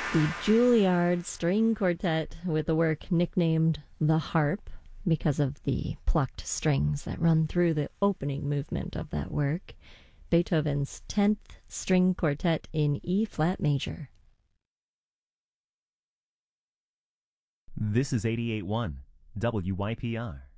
The Juilliard String Quartet with the work nicknamed The Harp because of the plucked strings that run through the opening movement of that work. Beethoven's 10th String Quartet in E-flat major. This is 88.1 WYPR.